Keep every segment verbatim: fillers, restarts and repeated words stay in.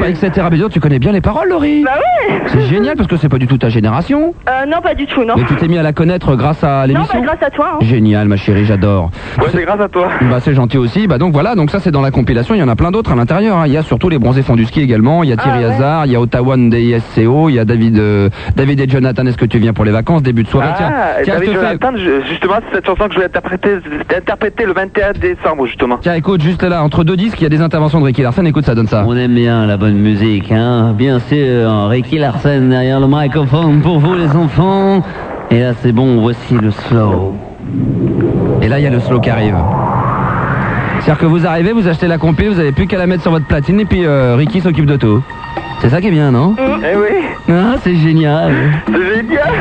et cetera. Mais dis donc, tu connais bien les paroles, Laurie? Bah oui. C'est génial parce que c'est pas du tout ta génération. Euh, non, pas du tout, non. Mais tu t'es mis à la connaître grâce à Non, l'émission? bah grâce à toi. Hein. Génial, ma chérie, j'adore. Ouais, c'est grâce à toi. Bah c'est gentil aussi. Bah donc voilà, donc ça c'est dans la compilation. Il y en a plein d'autres à l'intérieur. Hein. Il y a surtout les bronzés fonds du ski également. Il y a Thierry Ah, ouais. Hazard, il y a Ottawa D I S C O, il y a David, euh, David et Jonathan. Est-ce que tu viens pour les vacances, début de soirée? Tiens, Ah, tiens, je David te fais- Jonathan, je- justement, c'est cette chanson que je vais interpréter, interpréter le vingt et un décembre, justement. Tiens, écoute, juste là, entre deux disques, il y a des interventions de Ricky Larson. Écoute, ça donne ça. On aime bien la bonne musique, hein. Bien sûr, Ricky Larson derrière le microphone pour vous les enfants. Et là c'est bon, voici le slow. Et là, il y a le slow qui arrive. C'est-à-dire que vous arrivez, vous achetez la compil, vous avez plus qu'à la mettre sur votre platine et puis euh, Ricky s'occupe de tout. C'est ça qui est bien, non? Eh oui, Ah, c'est génial. c'est génial.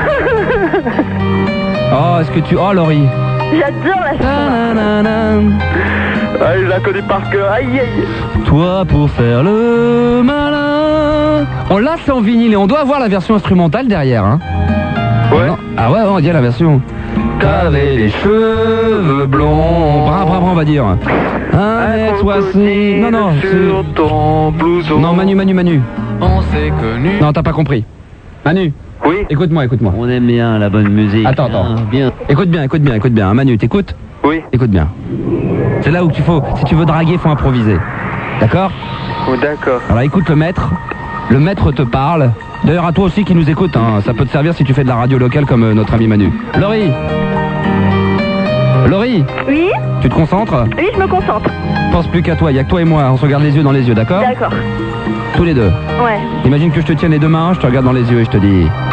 Oh, est-ce que tu... Oh, Laurie. J'adore la chanson. Nanana. Ah, je la connais par cœur. Aïe, aïe. Toi pour faire le malin. On l'a, c'est en vinyle et on doit avoir la version instrumentale derrière, hein. Ouais. Non. Ah ouais, ouais, on dit la version. T'avais les cheveux blonds. Brin, brin, brin, on va dire. Un mètre soixante. Non, non. Sur c'est- ton blouson. Non, Manu, Manu, Manu. On s'est connus. Non, t'as pas compris. Manu, Oui. écoute-moi, écoute-moi. On aime bien la bonne musique. Attends, attends. hein. Bien. Écoute bien, écoute bien, écoute bien. Manu, t'écoutes? Oui. Écoute bien. C'est là où tu faut, si tu veux draguer, faut improviser. D'accord? Oh, d'accord. Alors écoute le maître. Le maître te parle. D'ailleurs à toi aussi qui nous écoute, hein, ça peut te servir si tu fais de la radio locale comme euh, notre ami Manu. Laurie. Laurie, Oui. tu te concentres? Oui, je me concentre. Pense plus qu'à toi, il y a que toi et moi, on se regarde les yeux dans les yeux, d'accord? D'accord. Tous les deux. Ouais. Imagine que je te tienne les deux mains, je te regarde dans les yeux et je te dis...